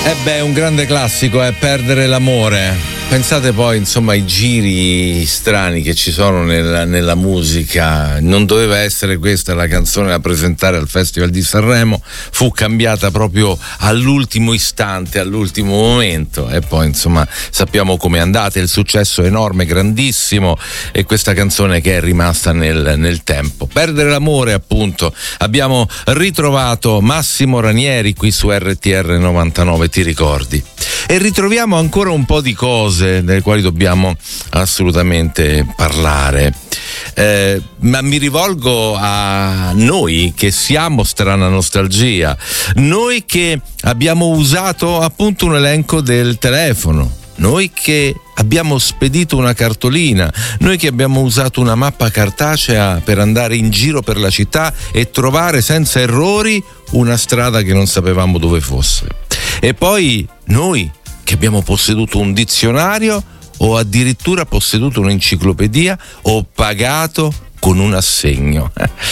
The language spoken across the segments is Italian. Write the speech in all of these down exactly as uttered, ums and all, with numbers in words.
Eh beh, un grande classico è Perdere l'amore. Pensate poi, insomma, ai giri strani che ci sono nella, nella musica. Non doveva essere questa la canzone da presentare al Festival di Sanremo, fu cambiata proprio all'ultimo istante, all'ultimo momento, e poi, insomma, sappiamo com'è andata. Il successo enorme, grandissimo, e questa canzone che è rimasta nel, nel tempo. Perdere l'amore, appunto. Abbiamo ritrovato Massimo Ranieri qui su R T R novantanove, ti ricordi? E ritroviamo ancora un po' di cose delle quali dobbiamo assolutamente parlare. Eh, ma mi rivolgo a noi che siamo Strana Nostalgia, noi che abbiamo usato appunto un elenco del telefono, noi che abbiamo spedito una cartolina, noi che abbiamo usato una mappa cartacea per andare in giro per la città e trovare senza errori una strada che non sapevamo dove fosse. E poi noi che abbiamo posseduto un dizionario o addirittura posseduto un'enciclopedia o pagato con un assegno.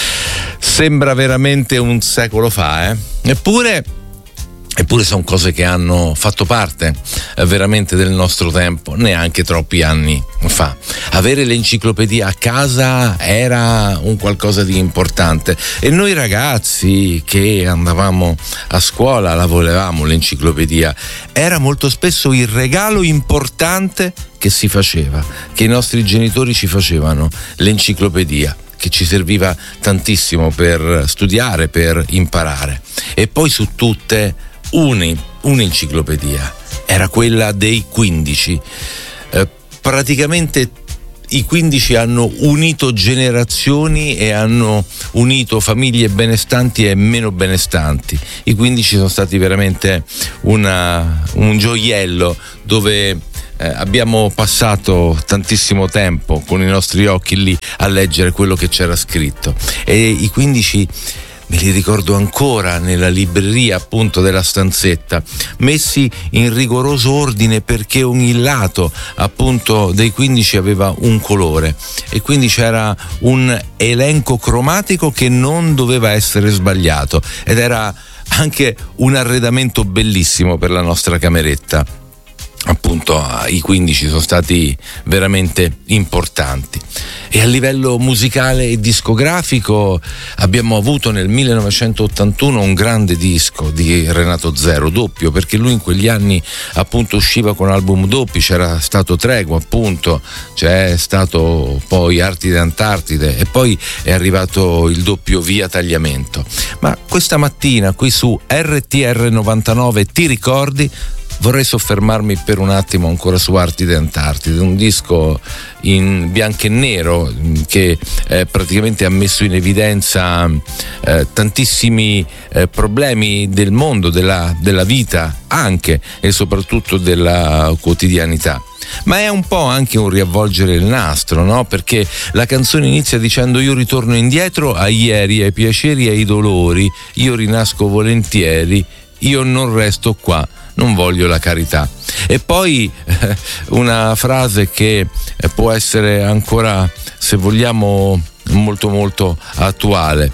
Sembra veramente un secolo fa, eh? Eppure Eppure sono cose che hanno fatto parte eh, veramente del nostro tempo, neanche troppi anni fa. Avere l'enciclopedia a casa era un qualcosa di importante, e noi ragazzi che andavamo a scuola la volevamo l'enciclopedia. Era molto spesso il regalo importante che si faceva, che i nostri genitori ci facevano, l'enciclopedia, che ci serviva tantissimo per studiare, per imparare. E poi su tutte Un, un'enciclopedia, era quella dei quindici. Eh, praticamente i quindici hanno unito generazioni e hanno unito famiglie benestanti e meno benestanti. I quindici sono stati veramente una, un gioiello dove eh, abbiamo passato tantissimo tempo con i nostri occhi lì a leggere quello che c'era scritto. E i quindici me li ricordo ancora nella libreria appunto della stanzetta, messi in rigoroso ordine, perché ogni lato appunto dei quindici aveva un colore, e quindi c'era un elenco cromatico che non doveva essere sbagliato, ed era anche un arredamento bellissimo per la nostra cameretta. Appunto i quindici sono stati veramente importanti. E a livello musicale e discografico abbiamo avuto nel millenovecentottantuno un grande disco di Renato Zero, doppio, perché lui in quegli anni appunto usciva con album doppi. C'era stato Tregua, appunto, c'è stato poi Artide Antartide, e poi è arrivato il doppio Via Tagliamento. Ma questa mattina qui su R T R novantanove, ti ricordi? Vorrei soffermarmi per un attimo ancora su Artide Antartide, un disco in bianco e nero che eh, praticamente ha messo in evidenza eh, tantissimi eh, problemi del mondo, della, della vita anche e soprattutto della quotidianità. Ma è un po' anche un riavvolgere il nastro, no? Perché la canzone inizia dicendo: io ritorno indietro a ieri, ai piaceri e ai dolori, io rinasco volentieri, io non resto qua, non voglio la carità. E poi eh, una frase che eh, può essere ancora, se vogliamo, molto molto attuale: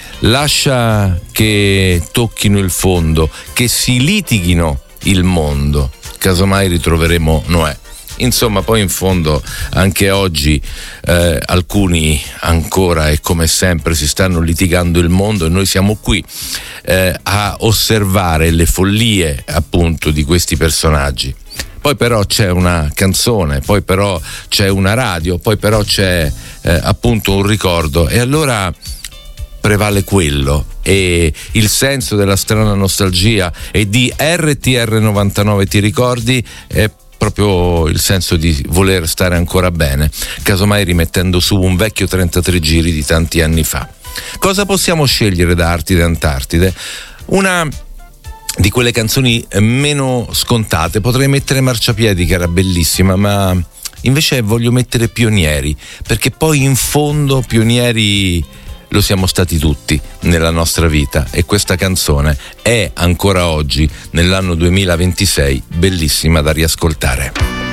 lascia che tocchino il fondo, che si litighino il mondo, casomai ritroveremo Noè. Insomma, poi in fondo anche oggi eh, alcuni ancora e come sempre si stanno litigando il mondo, e noi siamo qui eh, a osservare le follie appunto di questi personaggi. Poi però c'è una canzone, poi però c'è una radio, poi però c'è eh, appunto un ricordo, e allora prevale quello, e il senso della Strana Nostalgia e di R T R novantanove, ti ricordi, è proprio il senso di voler stare ancora bene, casomai rimettendo su un vecchio trentatré giri di tanti anni fa. Cosa possiamo scegliere da Artide Antartide? Una di quelle canzoni meno scontate. Potrei mettere Marciapiedi, che era bellissima, ma invece voglio mettere Pionieri, perché poi in fondo pionieri lo siamo stati tutti nella nostra vita, e questa canzone è ancora oggi, nell'anno duemilaventisei, bellissima da riascoltare.